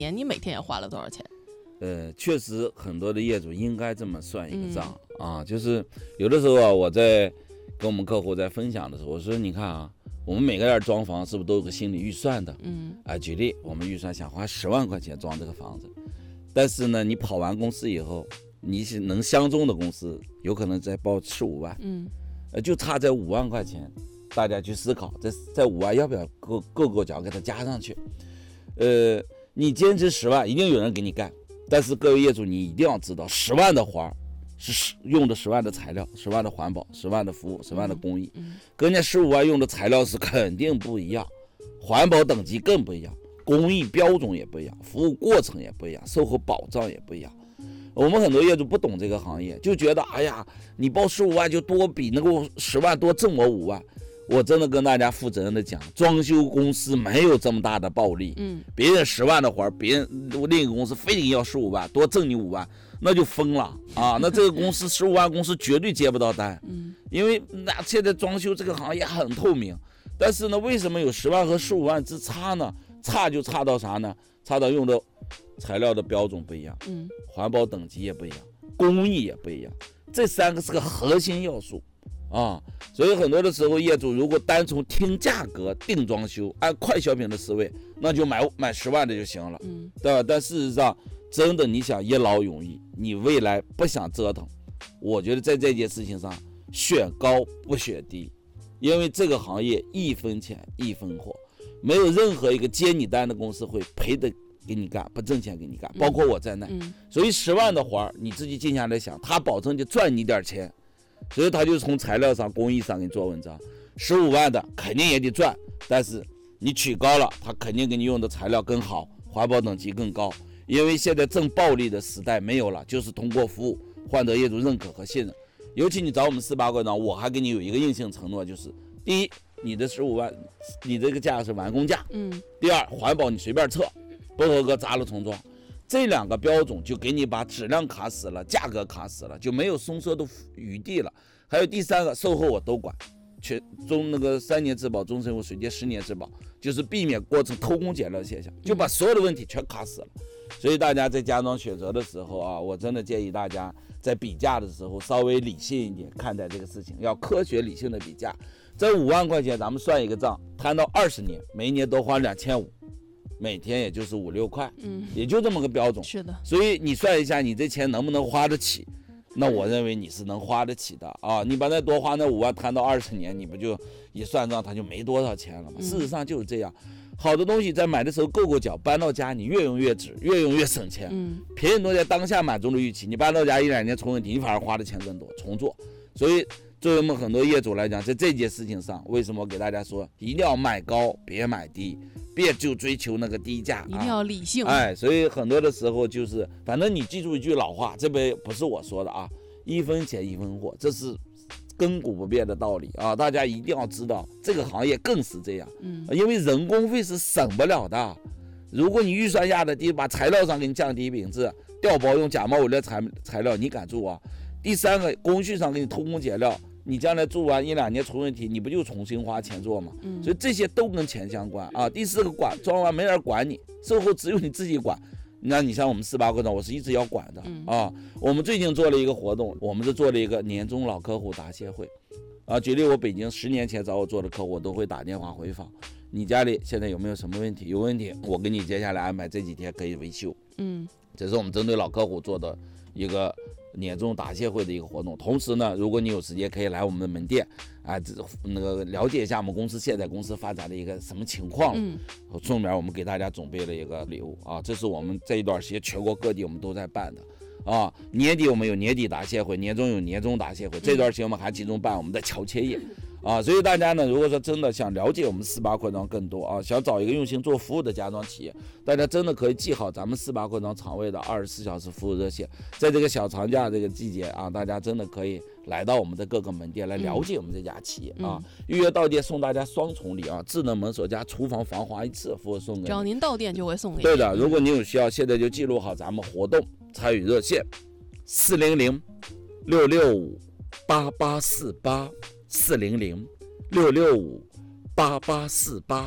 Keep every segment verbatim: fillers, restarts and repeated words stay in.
年你每天也花了多少钱？ 呃，确实很多的业主应该这么算一个账、嗯、啊，就是有的时候啊，我在跟我们客户在分享的时候，我说你看啊，我们每个人装房是不是都有个心理预算的？嗯，啊，举例，我们预算想花十万块钱装这个房子，但是呢，你跑完公司以后，你是能相中的公司，有可能再报十五万，嗯，呃，就差这五万块钱，大家去思考，这这五万要不要够够够脚给它加上去？呃，你坚持十万，一定有人给你干。但是各位业主，你一定要知道，十万的活是用的十万的材料，十万的环保，十万的服务，十万的工艺，跟人家十五万用的材料是肯定不一样，环保等级更不一样，工艺标准也不一样，服务过程也不一样，售后保障也不一样。我们很多业主不懂这个行业，就觉得哎呀，你报十五万就多比那个十万多挣我五万。我真的跟大家负责任的讲，装修公司没有这么大的暴利。嗯，别人十万的活，别人另一个公司非得要十五万，多挣你五万，那就疯了啊！那这个公司十五万公司绝对接不到单。嗯，因为那现在装修这个行业很透明，但是呢，为什么有十万和十五万之差呢？差就差到啥呢？差到用的材料的标准不一样，嗯，环保等级也不一样，工艺也不一样，这三个是个核心要素。啊，所以很多的时候，业主如果单从听价格定装修，按快消品的思维，那就买买十万的就行了，嗯，对吧？但事实上，真的你想一劳永逸，你未来不想折腾，我觉得在这件事情上选高不选低，因为这个行业一分钱一分货，没有任何一个接你单的公司会赔的给你干，不挣钱给你干，包括我在内。嗯、所以十万的活你自己静下来想，他保证就赚你点钱。所以他就从材料上、工艺上给你做文章。十五万的肯定也得赚，但是你取高了，他肯定给你用的材料更好，环保等级更高。因为现在正暴利的时代没有了，就是通过服务换得业主认可和信任。尤其你找我们四八馆长，我还给你有一个硬性承诺，就是第一，你的十五万，你这个价是完工价，嗯。第二，环保你随便测，不合格砸了重装。这两个标准就给你把质量卡死了，价格卡死了，就没有松弛的余地了。还有第三个，售后我都管，全中那个三年质保，终身无水电十年质保，就是避免过程偷工减料现象，就把所有的问题全卡死了。所以大家在家装选择的时候啊，我真的建议大家在比价的时候稍微理性一点看待这个事情，要科学理性的比价。这五万块钱咱们算一个账，摊到二十年，每一年都花两千五。每天也就是五六块，嗯，也就这么个标准。 是的， 所以你算一下，你这钱能不能花得起？那我认为你是能花得起的啊！你把那多花那五万摊到二十年，你不就一算账，它就没多少钱了吗？嗯、事实上就是这样，好的东西在买的时候够够脚，搬到家你越用越值，越用越省钱。嗯，便宜东西当下满足了预期，你搬到家一两年出问题，你反而花的钱更多，重做。所以作为我们很多业主来讲，在这件事情上，为什么给大家说一定要买高，别买低？别就追求那个低价， 一定要理性。 啊、哎，所以很多的时候就是，反正你记住一句老话，这边不是我说的啊，一分钱一分货，这是亘古不变的道理啊！大家一定要知道，这个行业更是这样，嗯，因为人工费是省不了的。如果你预算压的低，把材料上给你降低品质，调包用假冒伪劣材材料，你敢做啊？第三个，工序上给你偷工减料。你将来做完一两年出问题，你不就重新花钱做吗？嗯，所以这些都跟钱相关啊。第四个管装完没人管你，售后只有你自己管。那你像我们四八馆长，我是一直要管的啊。我们最近做了一个活动，我们是做了一个年终老客户答谢会啊。举例我北京十年前找我做的客户，我都会打电话回访，你家里现在有没有什么问题？有问题，我给你接下来安排这几天可以维修。嗯，这是我们针对老客户做的一个年终答谢会的一个活动。同时呢，如果你有时间可以来我们的门店啊，这那个了解一下我们公司现在公司发展的一个什么情况。嗯，顺便我们给大家准备了一个礼物啊，这是我们这一段时间全国各地我们都在办的啊。年底我们有年底答谢会，年终有年终答谢会，这段时间我们还集中办我们的乔切业啊。所以大家呢，如果说真的想了解我们四八扩张更多啊，想找一个用心做服务的家装企业，大家真的可以记好咱们四八扩张厂位的二十四小时服务热线。在这个小长假这个季节啊，大家真的可以来到我们的各个门店来了解我们这家企业啊。嗯、预约到店送大家双重礼啊，智能门锁加厨房防滑一次服务送给你。 只要您到店就会送给你。 对的，如果您有需要，现在就记录好咱们活动参与热线：四零零六六五八八四八。四零零六六五八八四八，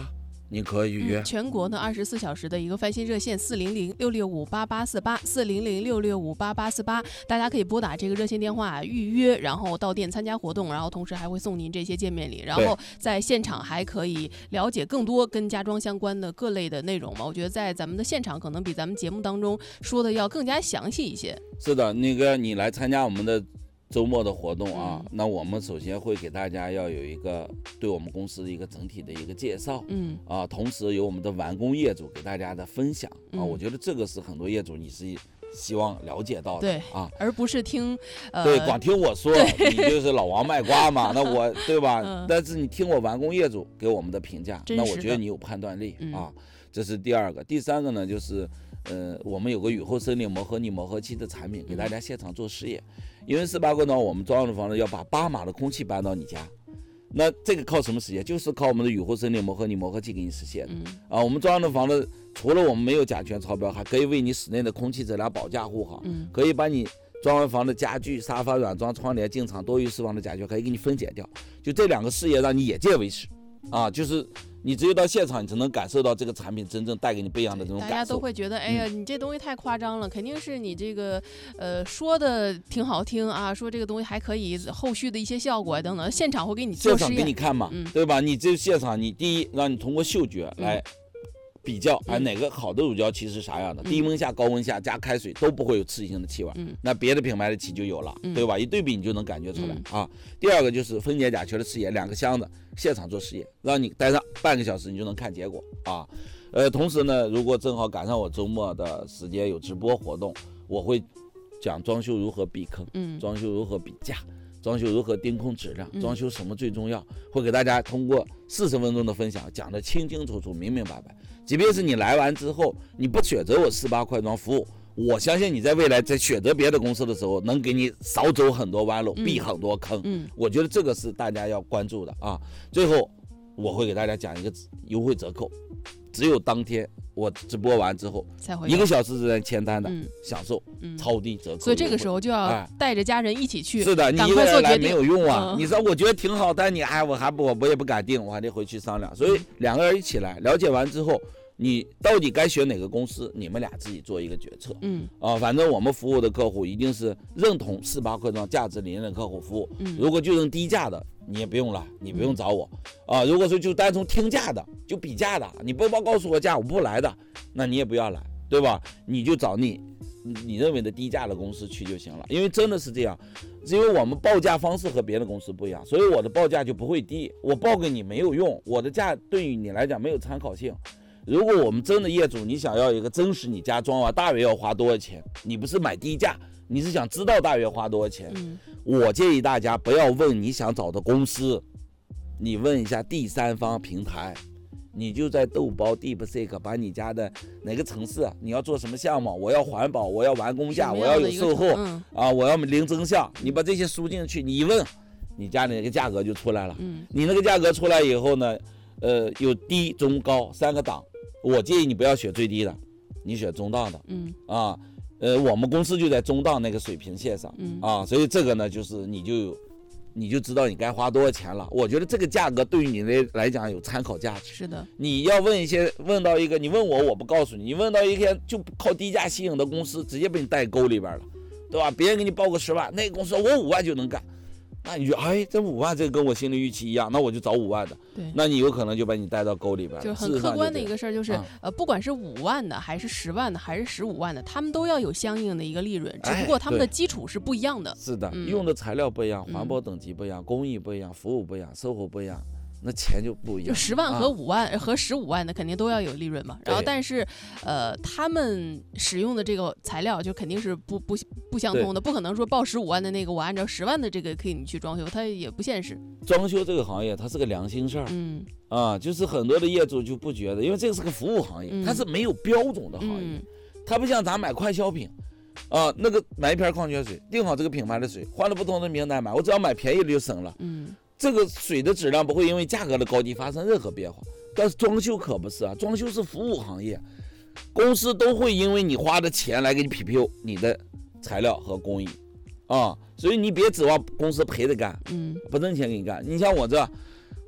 你可以预约、 嗯、全国呢二十四小时的一个翻新热线四零零六六五八八四八四零零六六五八八四八，大家可以拨打这个热线电话预约，然后到店参加活动，然后同时还会送您这些见面礼，然后在现场还可以了解更多跟家装相关的各类的内容嘛。我觉得在咱们的现场可能比咱们节目当中说的要更加详细一些。 是的，那个你来参加我们的周末的活动啊、嗯，那我们首先会给大家要有一个对我们公司的一个整体的一个介绍，嗯啊，同时有我们的完工业主给大家的分享、嗯、啊，我觉得这个是很多业主你是希望了解到的， 对啊， 而不是听呃对光听我说你就是老王卖瓜嘛，那我对吧、嗯？但是你听我完工业主给我们的评价，那我觉得你有判断力、嗯、啊，这是第二个。第三个呢，就是呃，我们有个雨后森林磨合逆磨合器的产品，给大家现场做试验。因为四八快装我们装的房子要把八码的空气搬到你家，那这个靠什么实现？就是靠我们的雨后森林磨合逆磨合器给你实现的、嗯、啊。我们装的房子除了我们没有甲醛超标，还可以为你室内的空气质量保驾护航、嗯，可以把你装完房的家具、沙发、软装、窗帘、进场多余释放的甲醛可以给你分解掉。就这两个事业让你眼界为实啊，就是你只有到现场，你才能感受到这个产品真正带给你不一样的这种感受。 大家都会觉得，哎呀，嗯、你这东西太夸张了，肯定是你这个呃说的挺好听啊，说这个东西还可以后续的一些效果等等，现场会给你做现场给你看嘛、嗯，对吧？你这现场，你第一让你通过嗅觉来比较，哎、嗯，哪个好的乳胶漆是啥样的？嗯、低温下、高温下加开水都不会有刺激性的气味，嗯，那别的品牌的漆就有了，嗯、对吧？一对比你就能感觉出来、嗯、啊。第二个就是分解甲醛的试验，两个箱子现场做试验，让你待上半个小时，你就能看结果啊。呃，同时呢，如果正好赶上我周末的时间有直播活动，我会讲装修如何避坑，嗯，装修如何比价。装修如何盯控质量，装修什么最重要、嗯、会给大家通过四十分钟的分享讲得清清楚楚明明白白。即便是你来完之后你不选择我四八快装服务，我相信你在未来在选择别的公司的时候能给你少走很多弯路、嗯、避很多坑、嗯、我觉得这个是大家要关注的啊。最后我会给大家讲一个优惠折扣，只有当天我直播完之后一个小时之内签单的、嗯、享受超低折扣、嗯、 所以这个时候就要带着家人一起去、哎、 是的，你一个人来没有用啊、嗯、你说我觉得挺好，但你哎我还不我也不敢定，我还得回去商量，所以两个人一起来了解完之后，你到底该选哪个公司，你们俩自己做一个决策。嗯啊，反正我们服务的客户一定是认同四八快装价值理念的客户服务。嗯，如果就认低价的，你也不用了，你不用找我、嗯、啊。如果说就单从听价的，就比价的，你不报告诉我价我不来的，那你也不要来，对吧？你就找你你认为的低价的公司去就行了。因为真的是这样，因为我们报价方式和别的公司不一样，所以我的报价就不会低，我报给你没有用，我的价对于你来讲没有参考性。如果我们真的业主你想要一个真实你家装完大约要花多少钱，你不是买低价，你是想知道大约花多少钱、嗯、我建议大家不要问你想找的公司，你问一下第三方平台，你就在豆包 DeepSeek 把你家的哪个城市你要做什么项目，我要环保，我要完工价，我要有售后、嗯、啊，我要零增项，你把这些输进去，你一问你家的那个价格就出来了、嗯、你那个价格出来以后呢，呃，有低中高三个档，我建议你不要选最低的，你选中档的，嗯啊，呃，我们公司就在中档那个水平线上，嗯啊，所以这个呢，就是你就你就知道你该花多少钱了。我觉得这个价格对于你来来讲有参考价值。 是的， 你要问一些问到一个，你问我我不告诉你，你问到一个就靠低价吸引的公司，直接被你带沟里边了，对吧？别人给你报个十万，那个公司我五万就能干。那你就哎，这五万这跟我心理预期一样，那我就找五万的。对，那你有可能就把你带到沟里边了。 就是很客观的一个事儿，就是、嗯、呃，不管是五万的，还是十万的，还是十五万的，他们都要有相应的一个利润，只不过他们的基础是不一样的。 是的、嗯，用的材料不一样，环保等级不一样，工艺不一样，服务不一样，售后不一样。那钱就不一样， 就十万和五万、啊、和十五万的肯定都要有利润嘛。然后但是，呃，他们使用的这个材料就肯定是不不不相通的，不可能说报十五万的那个，我按照十万的这个可以你去装修，它也不现实。 装修这个行业它是个良心事儿，嗯啊，就是很多的业主就不觉得，因为这个是个服务行业，嗯、它是没有标准的行业，嗯、它不像咱买快消品。啊，那个买一瓶矿泉水，定好这个品牌的水，换了不同的名单买，我只要买便宜的就省了。嗯。这个水的质量不会因为价格的高低发生任何变化，但是装修可不是啊，装修是服务行业，公司都会因为你花的钱来给你匹配你的材料和工艺啊，所以你别指望公司赔着干，嗯，不挣钱给你干。你像我这，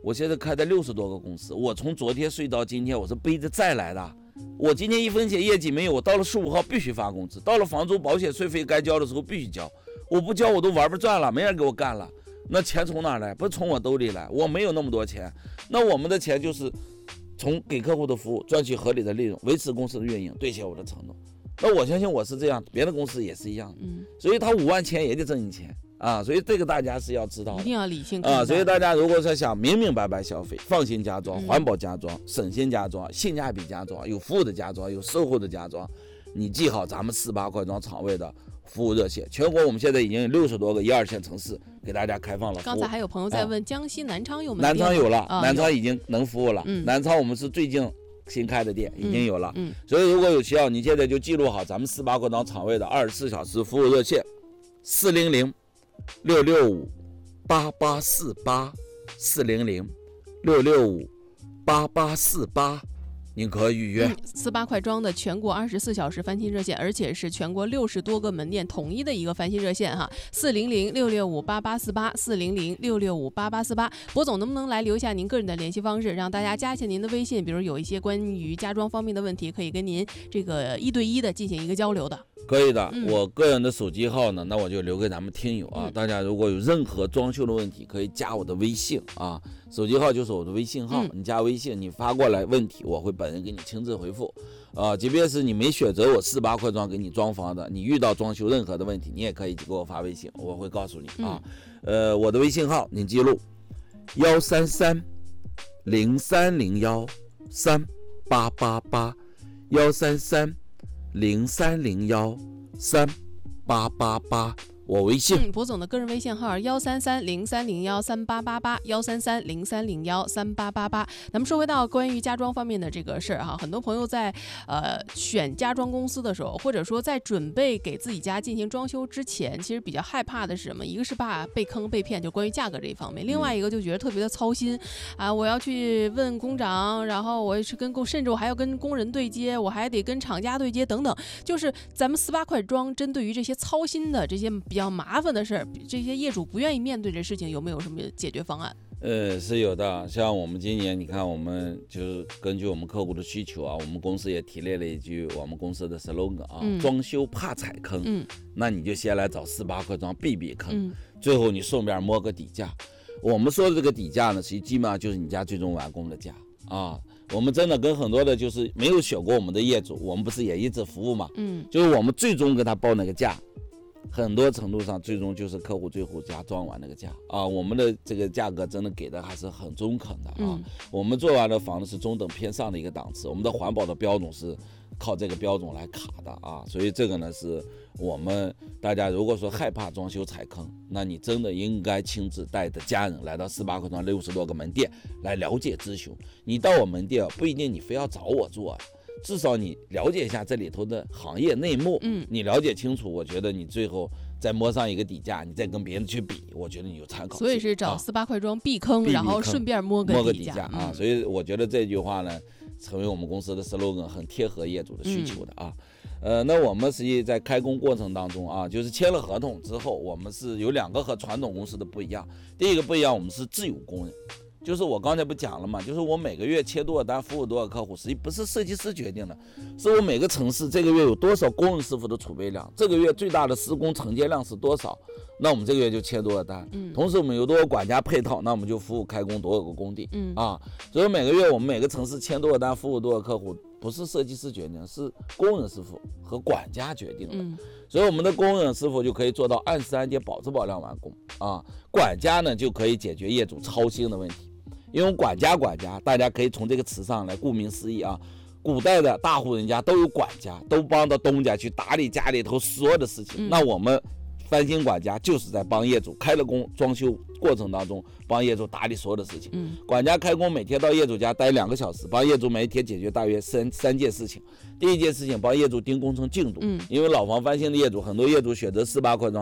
我现在开的六十多个公司，我从昨天睡到今天，我是背着债来的。我今天一分钱业绩没有，我到了十五号必须发工资，到了房租、保险、税费该交的时候必须交，我不交我都玩不转了，没人给我干了。那钱从哪来？不是从我兜里来，我没有那么多钱。那我们的钱就是从给客户的服务赚取合理的利润，维持公司的运营，兑现我的承诺。那我相信我是这样，别的公司也是一样的。嗯，所以他五万钱也得挣你钱啊，所以这个大家是要知道的， 一定要理性啊。所以大家如果说想明明白白消费，放心家装、环保家装、省心家装、性价比家装、有服务的家装、有售后的家装，你记好咱们四八快装厂位的服务热线，全国我们现在已经有六十多个一二线城市给大家开放了服务。 刚才还有朋友在问、啊、江西南昌有没有？ 南昌有了， 啊、 南昌已经能服务了、嗯。南昌我们是最近新开的店，已经有了。嗯，嗯所以如果有需要，你现在就记录好咱们四八快装厂位的二十四小时服务热线：四零零六六五八八四八，四零零六六五八八四八。您可以预约四八快装的全国二十四小时翻新热线，而且是全国六十多个门店统一的一个翻新热线哈，四零零六六五八八四八，四零零六六五八八四八。博总能不能来留下您个人的联系方式，让大家加一下您的微信，比如有一些关于家装方面的问题，可以跟您这个一对一的进行一个交流的。 可以的、嗯，我个人的手机号呢，那我就留给咱们听友啊、嗯。大家如果有任何装修的问题，可以加我的微信啊，手机号就是我的微信号，嗯、你加微信，你发过来问题，我会本人给你亲自回复。啊，即便是你没选择我四八快装给你装房的，你遇到装修任何的问题，你也可以给我发微信，我会告诉你啊。嗯、呃，我的微信号你记录：幺三三零三零幺三八八八，幺三三。零三零幺三八八八，我微信。 嗯，博总的个人微信号幺三三零三零幺三八八八，幺三三零三零幺三八八八。咱们说回到关于家装方面的这个事儿哈，很多朋友在呃选家装公司的时候，或者说在准备给自己家进行装修之前，其实比较害怕的是什么？一个是怕被坑被骗，就关于价格这一方面；另外一个就觉得特别的操心啊，我要去问工长，然后我是跟工，甚至我还要跟工人对接，我还得跟厂家对接等等。就是咱们四八快装针对于这些操心的这些比较麻烦的事儿，这些业主不愿意面对的事情，有没有什么解决方案？ 呃，是有的。像我们今年，你看，我们就是根据我们客户的需求啊，我们公司也提炼了一句我们公司的 slogan 啊，嗯、装修怕踩坑，嗯，那你就先来找四八快装避避坑，嗯，最后你顺便摸个底价。我们说的这个底价呢，其实基本上就是你家最终完工的价啊。我们真的跟很多的就是没有选过我们的业主，我们不是也一直服务嘛，嗯，就是我们最终跟他报那个价。很多程度上，最终就是客户最后家装完那个价啊，我们的这个价格真的给的还是很中肯的啊。嗯、我们做完的房子是中等偏上的一个档次，我们的环保的标准是靠这个标准来卡的啊，所以这个呢是我们大家如果说害怕装修踩坑，那你真的应该亲自带着家人来到四八快装六十多个门店来了解咨询。你到我门店不一定你非要找我做。至少你了解一下这里头的行业内幕，嗯，你了解清楚，我觉得你最后再摸上一个底价，你再跟别人去比，我觉得你有参考。 所以是找四八快装避坑，啊、然后顺便摸个底价，摸个底价啊、嗯。所以我觉得这句话呢，成为我们公司的 slogan， 很贴合业主的需求的啊。嗯、呃，那我们实际在开工过程当中啊，就是签了合同之后，我们是有两个和传统公司的不一样。第一个不一样，我们是自有工人。就是我刚才不讲了嘛，就是我每个月签多少单，服务多少客户，实际不是设计师决定的，是我每个城市这个月有多少工人师傅的储备量，这个月最大的施工承接量是多少，那我们这个月就签多少单。嗯，同时我们有多少管家配套，那我们就服务开工多少个工地。嗯啊，所以每个月我们每个城市签多少单，服务多少客户，不是设计师决定，是工人师傅和管家决定的。嗯，所以我们的工人师傅就可以做到按时按点、保质保量完工啊，管家呢就可以解决业主操心的问题。因为管家管家，大家可以从这个词上来，顾名思义啊，古代的大户人家都有管家，都帮着东家去打理家里头所有的事情。嗯、那我们翻新管家就是在帮业主开了工装修过程当中帮业主打理所有的事情。嗯、管家开工每天到业主家待两个小时，帮业主每一天解决大约三三件事情。第一件事情帮业主盯工程进度，嗯、因为老房翻新的业主，很多业主选择四八快装。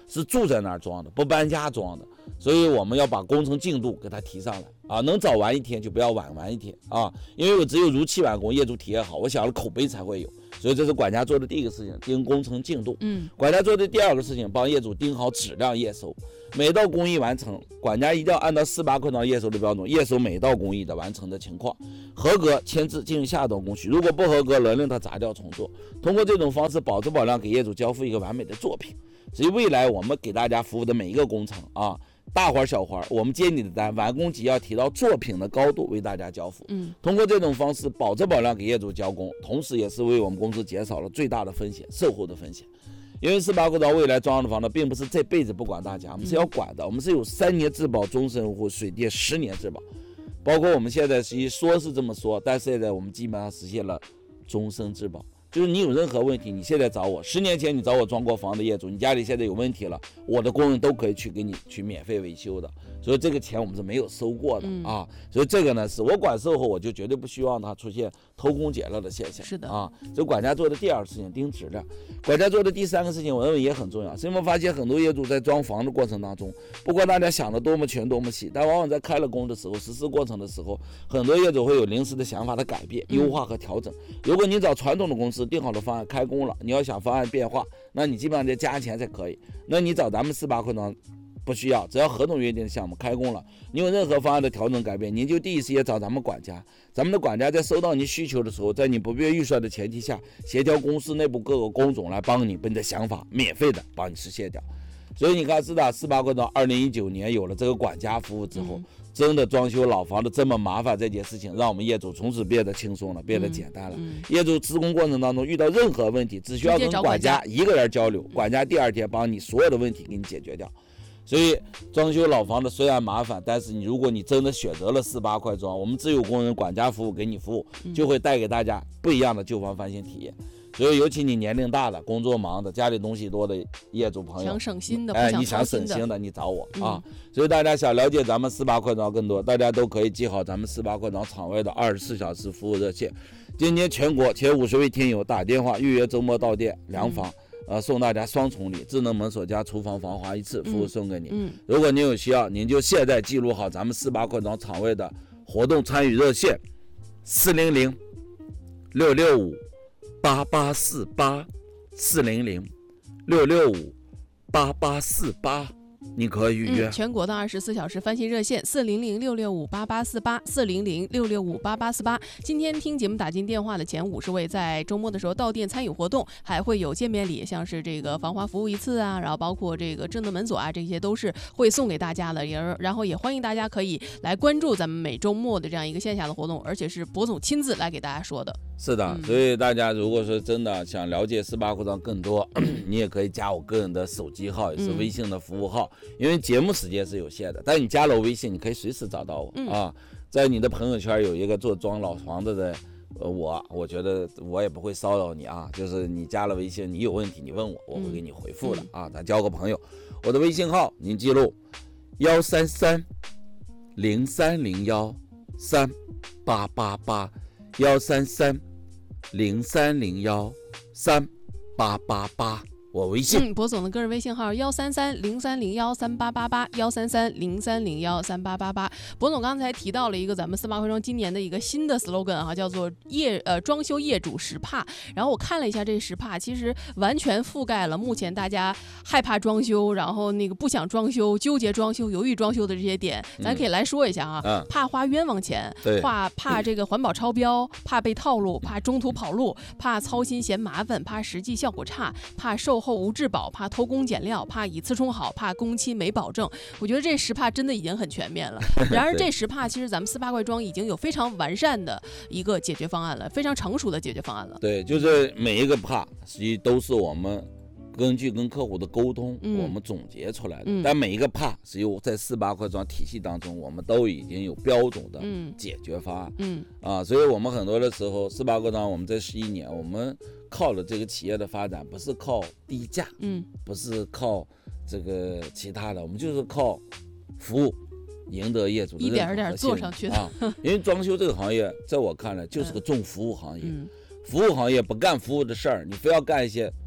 是住在那儿装的，不搬家装的。所以我们要把工程进度给它提上来啊，能早完一天就不要晚完一天啊，因为我只有如期完工，业主体验好，我想了口碑才会有。所以这是管家做的第一个事情，盯工程进度。 嗯， 管家做的第二个事情，帮业主盯好质量验收。每道工艺完成，管家一定要按照四八快装验收的标准验收每道工艺的完成的情况，合格签字进入下一道工序，如果不合格，勒令他砸掉重做。通过这种方式，保质保量给业主交付一个完美的作品。所以未来我们给大家服务的每一个工程啊，大活小活，我们接你的单，完工级要提到作品的高度为大家交付。 嗯， 通过这种方式保质保量给业主交工，同时也是为我们公司减少了最大的风险，售后的风险。因为四八快装未来装的房子并不是这辈子不管大家，我们是要管的，我们是有三年质保终身维护，水电十年质保，包括我们现在是说是这么说，但现在我们基本上实现了终身质保。就是你有任何问题，你现在找我，十年前你找我装过房的业主，你家里现在有问题了，我的工人都可以去给你去免费维修的，所以这个钱我们是没有收过的、嗯、啊。所以这个呢，是我管售后，我就绝对不希望它出现偷工减料的现象。 是的啊，这管家做的第二个事情盯质量，管家做的第三个事情，我认为也很重要。是因为发现很多业主在装房的过程当中，不管大家想的多么全多么细，但往往在开了工的时候，实施过程的时候，很多业主会有临时的想法的改变、优化和调整。如果你找传统的公司定好的方案开工了，你要想方案变化，那你基本上得加钱才可以。那你找咱们四八快装不需要，只要合同约定的项目开工了，你有任何方案的调整改变，您就第一时间找咱们管家。咱们的管家在收到您需求的时候，在你不变预算的前提下，协调公司内部各个工种来帮你把你的想法免费的帮你实现掉。所以你看，是的，四八快装二零一九年有了这个管家服务之后、嗯，真的装修老房子这么麻烦这件事情，让我们业主从此变得轻松了，变得简单了。嗯嗯、业主施工过程当中遇到任何问题，只需要跟管家一个人交流，管家第二天帮你所有的问题给你解决掉。所以装修老房子虽然麻烦，但是你如果你真的选择了四八快装，我们自有工人管家服务给你服务，就会带给大家不一样的旧房翻新体验。所以尤其你年龄大的、工作忙的、家里东西多的业主朋友， 想省心的， 哎，你想省心的，你找我、嗯、啊。所以大家想了解咱们四八快装更多，大家都可以记好咱们四八快装场外的二十四小时服务热线。今天全国前五十位听友打电话预约周末到店量房。嗯呃，送大家双重礼，智能门锁加厨房防滑一次服务送给你、嗯嗯。如果您有需要，您就现在记录好咱们四八快装场外的活动参与热线：四零零六六五八八四八，四零零六六五八八四八。你可以预约、 嗯、全国的二十四小时翻新热线四零零六六五八八四八四零零六六五八八四八。今天听节目打进电话的前五十位，在周末的时候到店参与活动，还会有见面礼，像是这个防滑服务一次啊，然后包括这个智能门锁啊，这些都是会送给大家的。也然后也欢迎大家可以来关注咱们每周末的这样一个线下的活动，而且是博总亲自来给大家说的。 是的、嗯，所以大家如果说真的想了解四八快装更多，你也可以加我个人的手机号，也是微信的服务号。嗯，因为节目时间是有限的，但你加了我微信，你可以随时找到我、嗯、啊。在你的朋友圈有一个做装老房子的，呃，我我觉得我也不会骚扰你啊。就是你加了微信，你有问题你问我，我会给你回复的、嗯、啊。咱交个朋友，我的微信号您记录：幺三三零三零幺三八八八，幺三三零三零幺三八八八。我微信， 嗯，博总的个人微信号幺三三零三零幺三八八八，幺三三零三零幺三八八八。博总刚才提到了一个咱们四八快装今年的一个新的 slogan 哈，叫做业呃装修业主十怕。然后我看了一下这十怕，其实完全覆盖了目前大家害怕装修，然后那个不想装修、纠结装修、犹豫装修的这些点，咱可以来说一下啊。嗯、怕花冤枉钱，怕怕这个环保超标，怕被套路，怕中途跑路，怕操心嫌麻烦，怕实际效果差，怕售后无质保，怕偷工减料，怕以次充好，怕工期没保证。我觉得这十怕真的已经很全面了。然而这十怕其实咱们四八快装已经有非常完善的一个解决方案了，非常成熟的解决方案了。 对，就是每一个怕实际都是我们根据跟客户的沟通、嗯、我们总结出来的、嗯、但每一个怕是由在四八快装体系当中我们都已经有标准的解决方案。嗯啊，所以我们很多的时候四八快装我们这十一年我们靠了这个企业的发展，不是靠低价，嗯，不是靠这个其他的，我们就是靠服务赢得业主的一点点做上去的啊。因为装修这个行业在我看来就是个重服务行业、嗯、服务行业不干服务的事儿，你非要干一些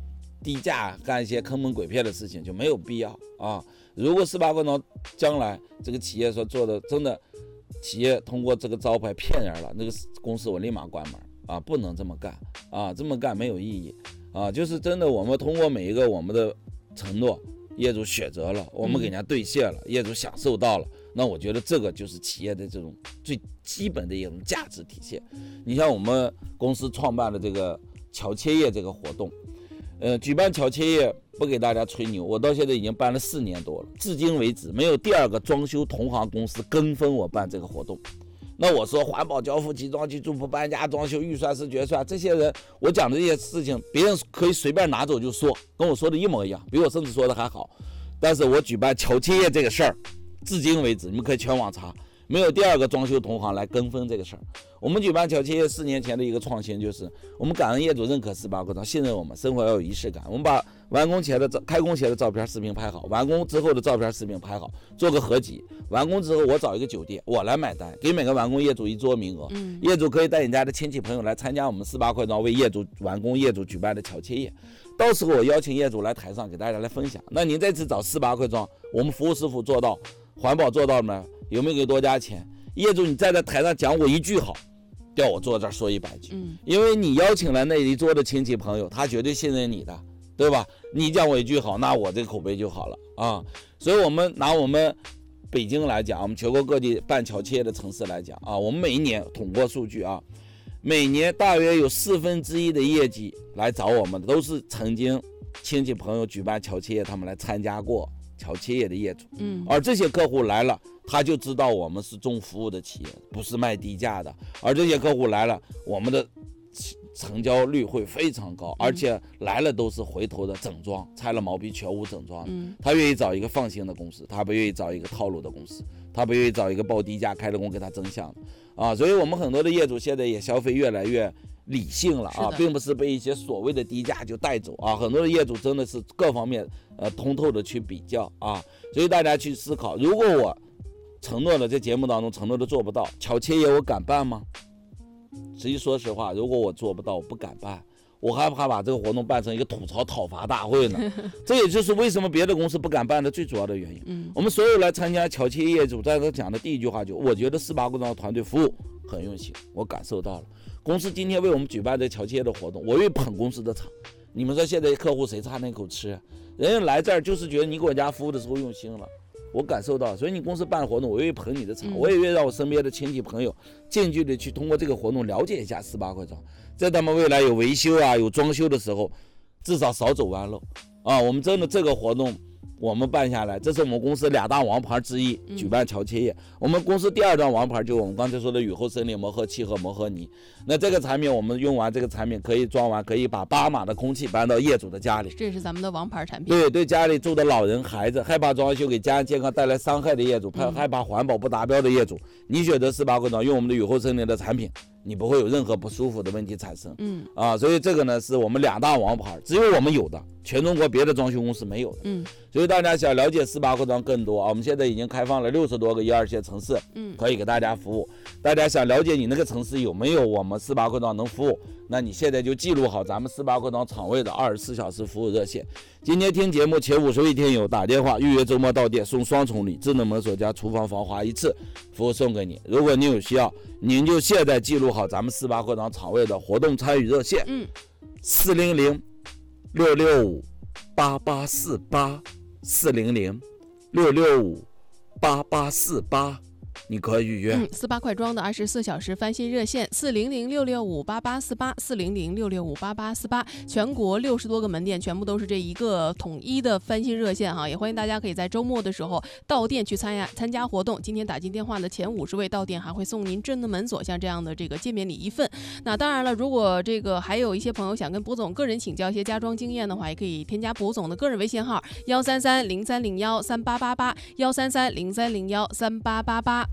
低价干一些坑蒙拐骗的事情就没有必要啊。如果十八块庄将来这个企业所做的真的企业通过这个招牌骗人了，那个公司我立马关门啊，不能这么干啊，这么干没有意义啊。就是真的我们通过每一个我们的承诺，业主选择了，我们给人家兑现了，嗯、业主享受到了，那我觉得这个就是企业的这种最基本的一种价值体现。你像我们公司创办的这个乔切业这个活动，呃，举办乔切业不给大家吹牛，我到现在已经办了四年多了，至今为止没有第二个装修同行公司跟风我办这个活动。那我说环保交付集装机住铺搬家装修预算是决算，这些人我讲的这些事情，别人可以随便拿走就说，跟我说的一模一样，比我甚至说的还好。但是我举办乔切业这个事儿，至今为止你们可以全网查，没有第二个装修同行来跟风这个事儿。我们举办乔切业四年前的一个创新就是，我们感恩业主认可十八块庄，信任我们，生活要有仪式感。我们把完工前的照、开工前的照片、视频拍好，完工之后的照片、视频拍好，做个合集。完工之后，我找一个酒店，我来买单，给每个完工业主一桌名额。嗯、业主可以带你家的亲戚朋友来参加我们十八块庄为业主完工业主举办的乔切业。到时候我邀请业主来台上给大家来分享。那您这次找十八块庄，我们服务师傅做到，环保做到了没？有没有给多加钱？业主你站在台上讲我一句好，叫我坐这儿说一百句，嗯，因为你邀请了那一桌的亲戚朋友，他绝对信任你的，对吧？你讲我一句好，那我这个口碑就好了啊。所以我们拿我们北京来讲，我们全国各地办乔切业的城市来讲啊，我们每一年统过数据啊，每年大约有四分之一的业绩来找我们的都是曾经亲戚朋友举办乔切业，他们来参加过乔切业的业主，嗯，而这些客户来了，他就知道我们是重服务的企业，不是卖低价的。而这些客户来了，我们的成交率会非常高，而且来了都是回头的整装，拆了毛坯全屋整装。嗯，他愿意找一个放心的公司，他不愿意找一个套路的公司，他不愿意找一个报低价开了工给他增项的啊。所以我们很多的业主现在也消费越来越理性了啊，并不是被一些所谓的低价就带走啊。很多的业主真的是各方面呃通透的去比较啊，所以大家去思考，如果我承诺了在节目当中承诺的做不到，乔切业我敢办吗？实际说实话，如果我做不到，我不敢办，我还怕把这个活动办成一个吐槽讨伐大会呢。这也就是为什么别的公司不敢办的最主要的原因。嗯，我们所有来参加乔切业主在这讲的第一句话就，我觉得十八块庄团队服务很用心，我感受到了。公司今天为我们举办这乔切业的活动，我愿意捧公司的场。你们说现在客户谁差那口吃？人家来这儿就是觉得你给我家服务的时候用心了。我感受到，所以你公司办活动，我愿意捧你的场，嗯、我也愿意让我身边的亲戚朋友近距离去通过这个活动了解一下十八块庄，在他们未来有维修啊、有装修的时候，至少少走弯路啊。我们真的这个活动我们办下来，这是我们公司两大王牌之一，举办乔切业。嗯、我们公司第二张王牌就是我们刚才说的雨后森林磨合气和磨合泥。那这个产品我们用完这个产品可以装完，可以把八码的空气搬到业主的家里， 这是咱们的王牌产品。 对对，家里住的老人孩子害怕装修给家人健康带来伤害的业主，嗯、害怕环保不达标的业主，你选择十八块庄用我们的雨后森林的产品，你不会有任何不舒服的问题产生。嗯啊，所以这个呢是我们两大王牌，只有我们有的，全中国别的装修公司没有的。嗯，所以大家想了解十八块庄更多啊，我们现在已经开放了六十多个一二线城市，嗯，可以给大家服务。大家想了解你那个城市有没有我们十八块庄能服务，那你现在就记录好咱们十八块庄厂位的二十四小时服务热线。今天听节目前五十位听友打电话预约周末到店送双重礼，智能门锁加厨房防滑一次，服务送给你。如果你有需要，您就现在记录好咱们十八块庄厂位的活动参与热线，嗯，四零零六六五八八四八，四零零六六五八八四八。你可以预约。 嗯，十八块庄的二十四小时翻新热线四零零六六五八八四八，四零零六六五八八四八，全国六十多个门店全部都是这一个统一的翻新热线哈，也欢迎大家可以在周末的时候到店去参加参加活动。今天打进电话的前五十位到店还会送您智能门锁像这样的这个见面礼一份。那当然了，如果这个还有一些朋友想跟博总个人请教一些家装经验的话，也可以添加博总的个人微信号幺三三零三零幺三八八八幺三三零三零幺三八八八。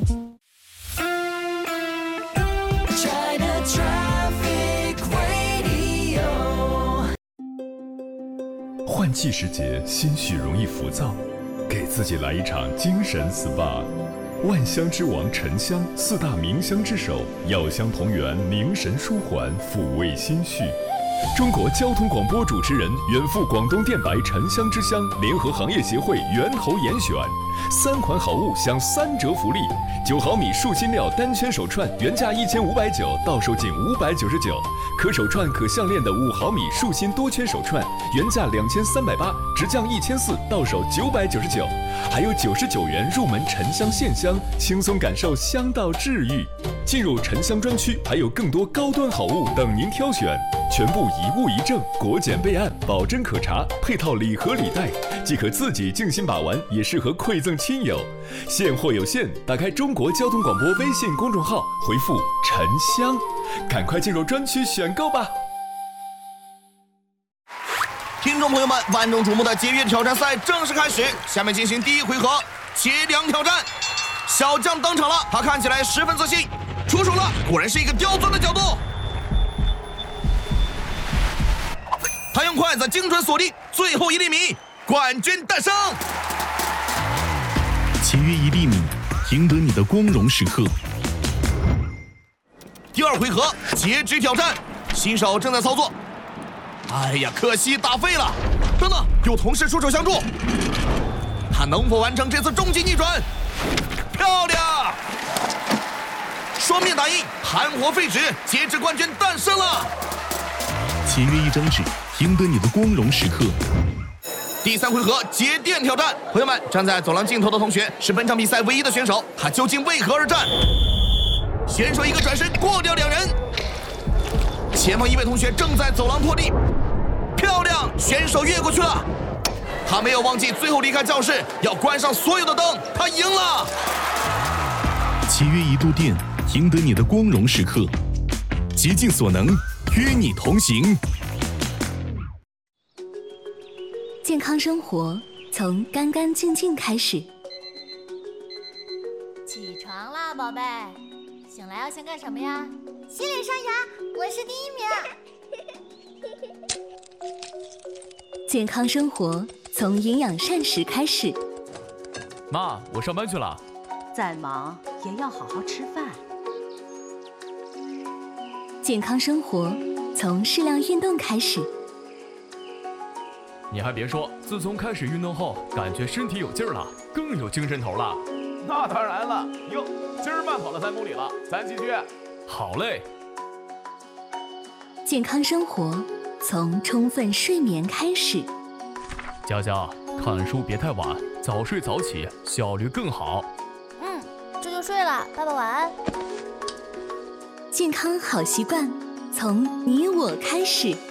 换季时节，心绪容易浮躁，给自己来一场精神 S P A。万香之王沉香，四大名香之首，药香同源，凝神舒缓，抚慰心绪。 中国交通广播主持人远赴广东电白沉香之乡，联合行业协会源头严选三款好物享三折福利：九毫米树心料单圈手串原价一千五百九，到手仅五百九十九；可手串可项链的五毫米树心多圈手串原价两千三百八，直降一千四，到手九百九十九。还有九十九元入门沉香线香，轻松感受香道治愈。进入沉香专区，还有更多高端好物等您挑选，全部一物一证，国检备案，保真可查，配套礼盒礼袋，既可自己静心把玩，也适合馈赠亲友。现货有限，打开中国交通广播微信公众号，回复沉香，赶快进入专区选购吧。 听众朋友们，万众瞩目的节约挑战赛正式开始，下面进行第一回合节粮挑战。小将登场了，他看起来十分自信，出手了，果然是一个刁钻的角度。他用筷子精准锁定，最后一粒米，冠军诞生。 节约一粒米，赢得你的光荣时刻。 第二回合截肢挑战，新手正在操作。哎呀，可惜打废了！等等，有同事出手相助，他能否完成这次终极逆转？漂亮！双面打印，含活废纸，截肢冠军诞生了！ 节约一张纸，赢得你的光荣时刻。 第三回合节电挑战，朋友们，站在走廊尽头的同学是本场比赛唯一的选手，他究竟为何而战？选手一个转身过掉两人，前方一位同学正在走廊拖地，漂亮，选手越过去了，他没有忘记最后离开教室要关上所有的灯，他赢了。 节约一度电，赢得你的光荣时刻，竭尽所能，与你同行。 健康生活从干干净净开始。 起床啦，宝贝！醒来要先干什么呀？洗脸刷牙，我是第一名。 健康生活从营养膳食开始。 妈，我上班去了。 再忙也要好好吃饭。 健康生活从适量运动开始。 你还别说，自从开始运动后，感觉身体有劲儿了，更有精神头了。 那当然了，哟，今儿慢跑了三公里了，咱继续。 好嘞。 健康生活从充分睡眠开始。 佳佳，看书别太晚，早睡早起，效率更好。 嗯，这就睡了，爸爸晚安。 健康好习惯从你我开始。